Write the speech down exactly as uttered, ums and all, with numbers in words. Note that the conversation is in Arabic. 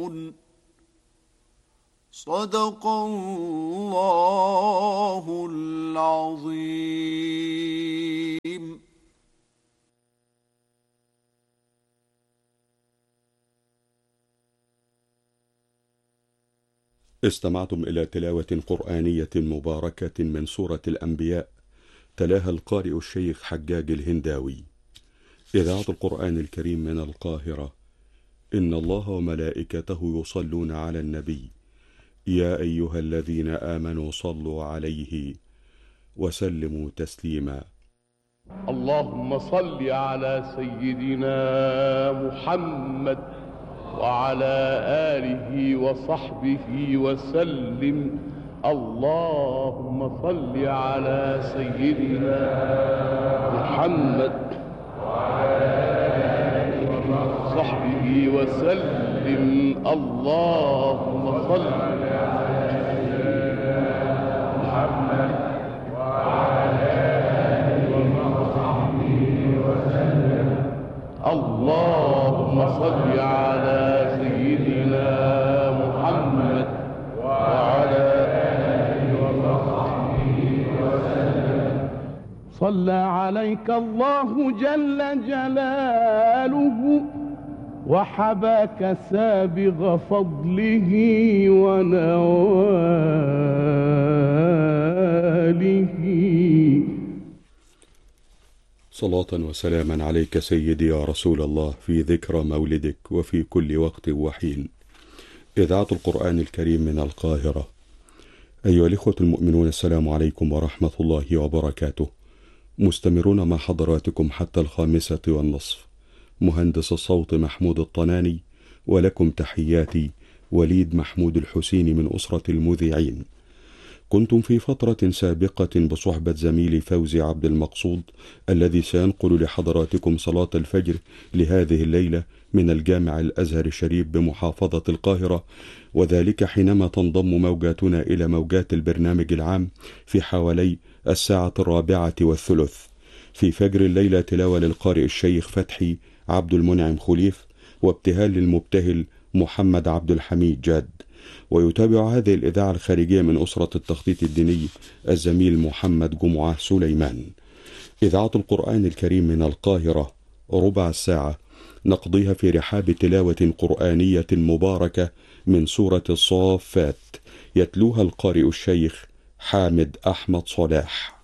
صدق الله العظيم. استمعتم إلى تلاوة قرآنية مباركة من سورة الأنبياء، تلاها القارئ الشيخ حجاج الهنداوي. إذاعة القرآن الكريم من القاهرة. إن الله وملائكته يصلون على النبي، يا أيها الذين آمنوا صلوا عليه وسلموا تسليما. اللهم صل على سيدنا محمد وعلى آله وصحبه وسلم. اللهم صل على سيدنا محمد وعلى آله وصحبه وسلم. اللهم صل على سيدنا محمد وعلى آله وصحبه وسلم. اللهم صل على سيدنا محمد وعلى آله وصحبه وسلم. صلى عليك الله جل جلاله وحباك سابغ فضله ونواله. صلاة وسلاما عليك سيدي يا رسول الله، في ذكرى مولدك وفي كل وقت وحين. إذاعة القرآن الكريم من القاهرة. أيها الإخوة المؤمنون، السلام عليكم ورحمة الله وبركاته. مستمرون مع حضراتكم حتى الخامسة والنصف. مهندس الصوت محمود الطناني، ولكم تحياتي وليد محمود الحسيني من أسرة المذيعين. كنتم في فترة سابقة بصحبة زميلي فوزي عبد المقصود، الذي سينقل لحضراتكم صلاة الفجر لهذه الليلة من الجامع الأزهر الشريف بمحافظة القاهرة، وذلك حينما تنضم موجاتنا إلى موجات البرنامج العام في حوالي الساعة الرابعة والثلث. في فجر الليلة تلاوة للقارئ الشيخ فتحي عبد المنعم خليف، وابتهال للمبتهل محمد عبد الحميد جاد. ويتابع هذه الإذاعة الخارجية من أسرة التخطيط الديني الزميل محمد جمعة سليمان. إذاعة القرآن الكريم من القاهرة، ربع الساعة نقضيها في رحاب تلاوة قرآنية مباركة من سورة الصافات، يتلوها القارئ الشيخ حامد أحمد صلاح.